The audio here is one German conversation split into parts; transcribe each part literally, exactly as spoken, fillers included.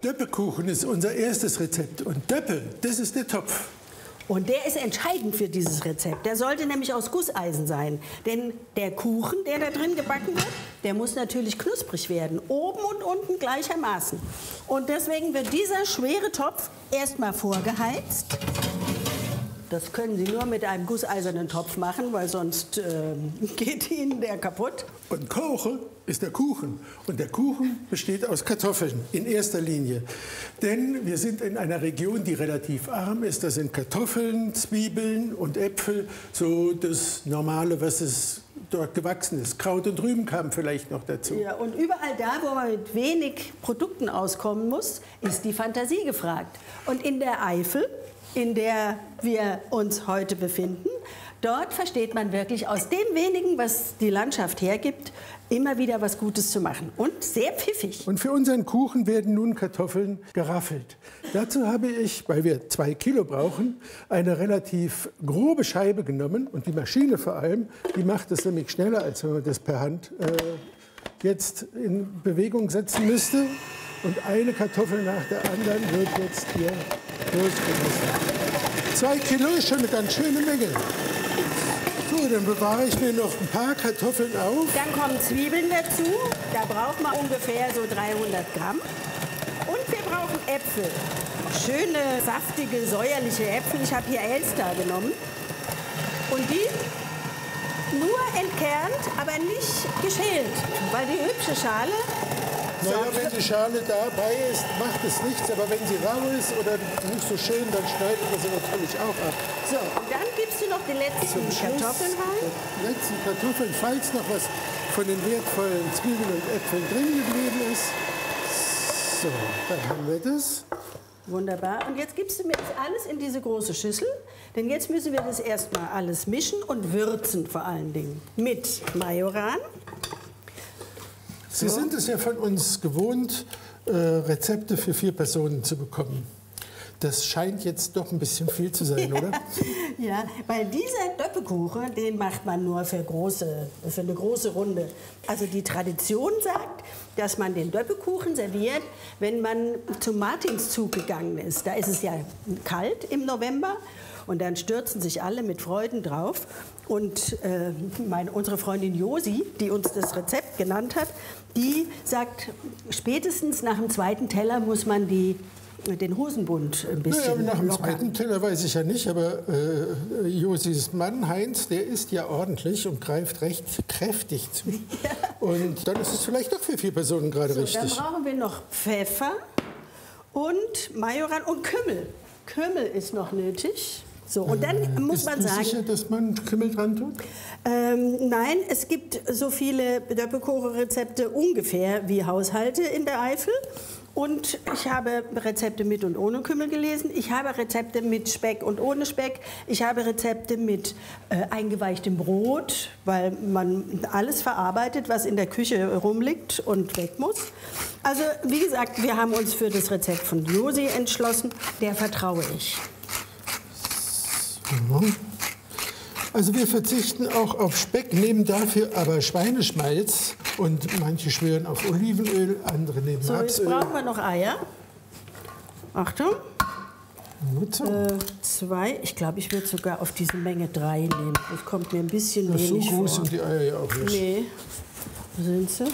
Döppekuchen ist unser erstes Rezept. Und Döppe, das ist der Topf. Und der ist entscheidend für dieses Rezept. Der sollte nämlich aus Gusseisen sein. Denn der Kuchen, der da drin gebacken wird, der muss natürlich knusprig werden. Oben und unten gleichermaßen. Und deswegen wird dieser schwere Topf erstmal vorgeheizt. Das können Sie nur mit einem gusseisernen Topf machen, weil sonst äh, geht Ihnen der kaputt. Und Koche ist der Kuchen. Und der Kuchen besteht aus Kartoffeln in erster Linie. Denn wir sind in einer Region, die relativ arm ist. Da sind Kartoffeln, Zwiebeln und Äpfel so das Normale, was es dort gewachsen ist. Kraut und Rüben kamen vielleicht noch dazu. Ja, und überall da, wo man mit wenig Produkten auskommen muss, ist die Fantasie gefragt. Und in der Eifel, in der wir uns heute befinden, dort versteht man wirklich aus dem wenigen, was die Landschaft hergibt, immer wieder was Gutes zu machen. Und sehr pfiffig. Und für unseren Kuchen werden nun Kartoffeln geraffelt. Dazu habe ich, weil wir zwei Kilo brauchen, eine relativ grobe Scheibe genommen. Und die Maschine vor allem, die macht es nämlich schneller, als wenn man das per Hand äh, jetzt in Bewegung setzen müsste. Und eine Kartoffel nach der anderen wird jetzt hier durchgemessen. Zwei Kilo ist schon eine ganz schöne Menge. So, dann bewahre ich mir noch ein paar Kartoffeln auf. Dann kommen Zwiebeln dazu. Da braucht man ungefähr so dreihundert Gramm. Und wir brauchen Äpfel. Schöne, saftige, säuerliche Äpfel. Ich habe hier Elster genommen. Und die nur entkernt, aber nicht geschält. Weil die hübsche Schale... Naja, wenn die Schale dabei ist, macht es nichts. Aber wenn sie rau ist oder nicht so schön, dann schneidet man sie natürlich auch ab. So, und dann gibst du noch die letzten Kartoffeln rein. Die letzten Kartoffeln, falls noch was von den wertvollen Zwiebeln und Äpfeln drin geblieben ist. So, dann haben wir das. Wunderbar. Und jetzt gibst du mir das alles in diese große Schüssel. Denn jetzt müssen wir das erstmal alles mischen und würzen vor allen Dingen. Mit Majoran. Sie sind es ja von uns gewohnt, äh, Rezepte für vier Personen zu bekommen. Das scheint jetzt doch ein bisschen viel zu sein, oder? Ja, weil dieser Döppekuchen, den macht man nur für, große, für eine große Runde. Also die Tradition sagt, dass man den Döppekuchen serviert, wenn man zum Martinszug gegangen ist. Da ist es ja kalt im November. Und dann stürzen sich alle mit Freuden drauf. Und äh, meine, unsere Freundin Josi, die uns das Rezept genannt hat, die sagt, spätestens nach dem zweiten Teller muss man die, den Hosenbund ein bisschen naja, nach dem lockern. zweiten Teller weiß ich ja nicht, aber äh, Josis Mann, Heinz, der isst ja ordentlich und greift recht kräftig zu. Ja. Und dann ist es vielleicht doch für vier Personen gerade so, richtig. Dann brauchen wir noch Pfeffer und Majoran und Kümmel. Kümmel ist noch nötig. So, und dann äh, muss man sagen... Bist du sicher, dass man Kümmel dran tut? Ähm, nein, es gibt so viele Döppekuchen-Rezepte ungefähr wie Haushalte in der Eifel. Und ich habe Rezepte mit und ohne Kümmel gelesen. Ich habe Rezepte mit Speck und ohne Speck. Ich habe Rezepte mit äh, eingeweichtem Brot, weil man alles verarbeitet, was in der Küche rumliegt und weg muss. Also, wie gesagt, wir haben uns für das Rezept von Josi entschlossen. Der vertraue ich. Also wir verzichten auch auf Speck, nehmen dafür aber Schweineschmalz und manche schwören auf Olivenöl, andere nehmen so, Rapsöl. So, jetzt brauchen wir noch Eier. Achtung. So. Äh, zwei, ich glaube, ich würde sogar auf diese Menge drei nehmen. Das kommt mir ein bisschen das wenig so groß vor. sind die Eier ja auch nicht. Nee, wo sind sie?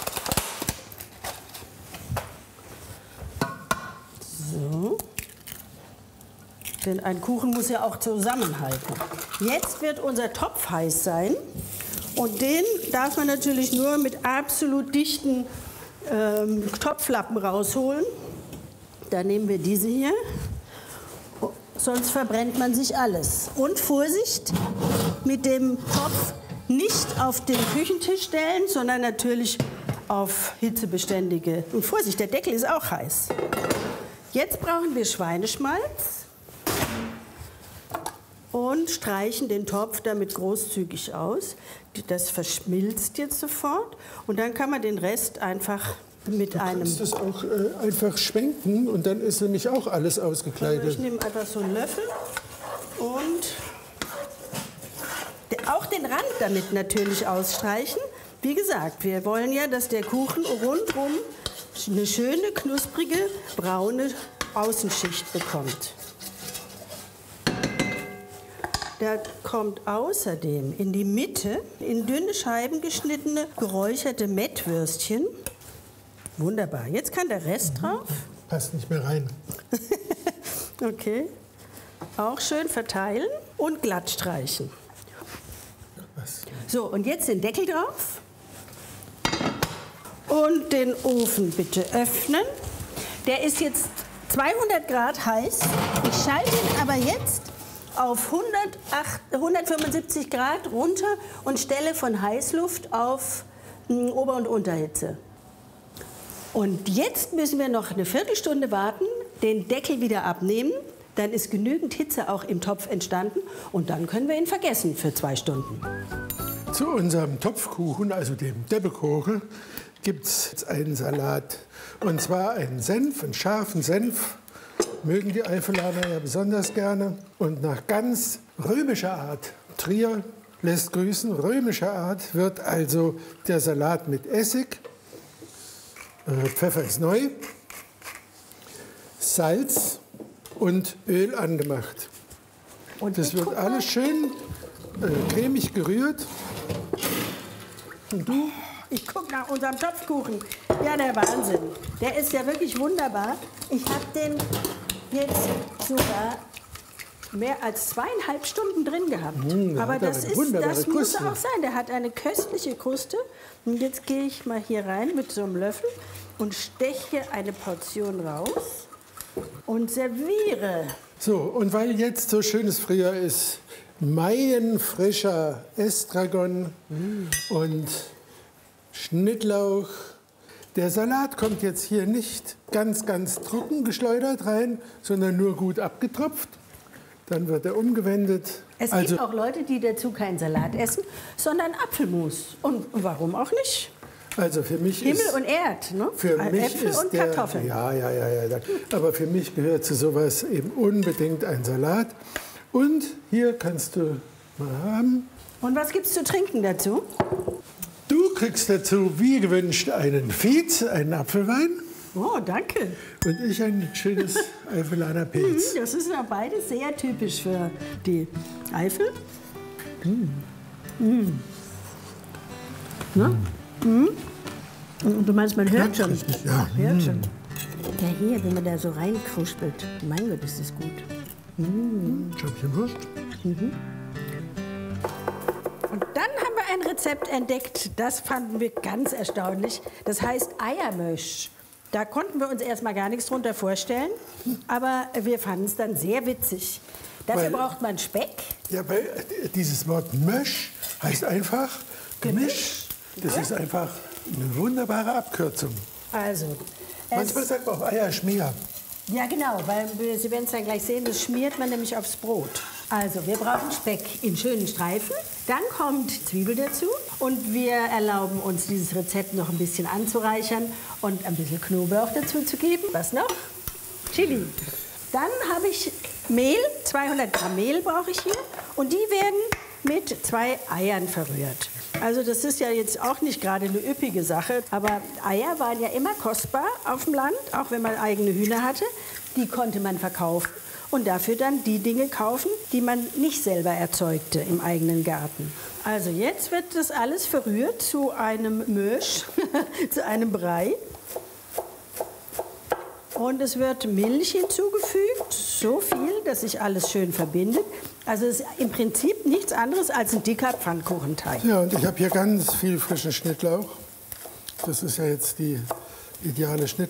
So. Denn ein Kuchen muss ja auch zusammenhalten. Jetzt wird unser Topf heiß sein. Und den darf man natürlich nur mit absolut dichten ähm, Topflappen rausholen. Da nehmen wir diese hier. Sonst verbrennt man sich alles. Und Vorsicht, mit dem Topf nicht auf den Küchentisch stellen, sondern natürlich auf hitzebeständige. Und Vorsicht, der Deckel ist auch heiß. Jetzt brauchen wir Schweineschmalz. Und streichen den Topf damit großzügig aus. Das verschmilzt jetzt sofort. Und dann kann man den Rest einfach mit du einem... Du kannst das auch äh, einfach schwenken und dann ist nämlich auch alles ausgekleidet. Also ich nehme einfach so einen Löffel und auch den Rand damit natürlich ausstreichen. Wie gesagt, wir wollen ja, dass der Kuchen rundum eine schöne, knusprige, braune Außenschicht bekommt. Da kommt außerdem in die Mitte in dünne Scheiben geschnittene, geräucherte Mettwürstchen. Wunderbar. Jetzt kann der Rest drauf. Passt nicht mehr rein. Okay. Auch schön verteilen und glatt streichen. Was? So, und jetzt den Deckel drauf. Und den Ofen bitte öffnen. Der ist jetzt zweihundert Grad heiß. Ich schalte ihn aber jetzt auf hundertfünfundsiebzig Grad runter und stelle von Heißluft auf mh, Ober- und Unterhitze. Und jetzt müssen wir noch eine Viertelstunde warten, den Deckel wieder abnehmen. Dann ist genügend Hitze auch im Topf entstanden und dann können wir ihn vergessen für zwei Stunden. Zu unserem Topfkuchen, also dem Debbekuchen, gibt es einen Salat. Und zwar einen Senf, einen scharfen Senf. Mögen die Eifelaner ja besonders gerne. Und nach ganz römischer Art, Trier lässt grüßen, römischer Art wird also der Salat mit Essig, äh, Pfeffer ist neu, Salz und Öl angemacht. Und Das wird alles schön äh, cremig gerührt. Und du? Ich gucke nach unserem Topfkuchen. Ja, der Wahnsinn. Der ist ja wirklich wunderbar. Ich habe den jetzt sogar mehr als zweieinhalb Stunden drin gehabt. Mmh, Aber das, ist, das muss Kruste. auch sein. Der hat eine köstliche Kruste. Und jetzt gehe ich mal hier rein mit so einem Löffel und steche eine Portion raus und serviere. So, und weil jetzt so schönes Frühjahr ist, maienfrischer Estragon mm. und Schnittlauch. Der Salat kommt jetzt hier nicht ganz, ganz trocken geschleudert rein, sondern nur gut abgetropft. Dann wird er umgewendet. Es also, gibt auch Leute, die dazu keinen Salat essen, sondern Apfelmus. Und warum auch nicht? Also für mich Himmel ist, und Erd, ne? Für mich Äpfel ist und der, Kartoffeln. Ja, ja, ja, ja. Aber für mich gehört zu sowas eben unbedingt ein Salat. Und hier kannst du mal haben. Und was gibt's zu trinken dazu? Du kriegst dazu, wie gewünscht, einen Fietz, einen Apfelwein. Oh, danke. Und ich ein schönes Eifelaner Pilz. Das ist ja beides sehr typisch für die Eifel. Mm. Mm. Ne? Mm. Du meinst, man hört schon. Ja. Hört schon. Ja, hier, wenn man da so reinkruspelt. Mein Gott, ist das gut. Mm. Champignonwurst. Mhm. Und dann haben wir ein Rezept entdeckt, das fanden wir ganz erstaunlich. Das heißt Eiermösch. Da konnten wir uns erstmal gar nichts drunter vorstellen, aber wir fanden es dann sehr witzig. Dafür Weil, braucht man Speck. Ja, weil dieses Wort Mösch heißt einfach Gemisch. Das ja. ist einfach eine wunderbare Abkürzung. Also, manchmal sagt man auch Eierschmier. Ja, genau, weil Sie werden es dann gleich sehen, das schmiert man nämlich aufs Brot. Also, wir brauchen Speck in schönen Streifen. Dann kommt Zwiebel dazu. Und wir erlauben uns, dieses Rezept noch ein bisschen anzureichern und ein bisschen Knoblauch dazu zu geben. Was noch? Chili. Dann habe ich Mehl, zweihundert Gramm Mehl brauche ich hier. Und die werden mit zwei Eiern verrührt. Also das ist ja jetzt auch nicht gerade eine üppige Sache, aber Eier waren ja immer kostbar auf dem Land, auch wenn man eigene Hühner hatte. Die konnte man verkaufen und dafür dann die Dinge kaufen, die man nicht selber erzeugte im eigenen Garten. Also jetzt wird das alles verrührt zu einem Mösch, zu einem Brei. Und es wird Milch hinzugefügt, so viel, dass sich alles schön verbindet. Also es ist im Prinzip nichts anderes als ein dicker Pfannkuchenteig. Ja, und ich habe hier ganz viel frischen Schnittlauch. Das ist ja jetzt die ideale Schnittlauch.